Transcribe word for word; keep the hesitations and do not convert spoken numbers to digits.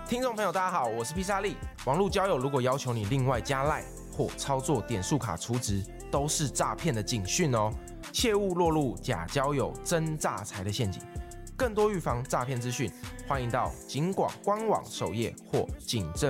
听众朋友，大家好，我是披萨利。网络交友如果要求你另外加赖或操作点数卡储值，都是诈骗的警讯哦，切勿落入假交友、真诈财的陷阱。更多预防诈骗资讯，欢迎到警广官网首页或警政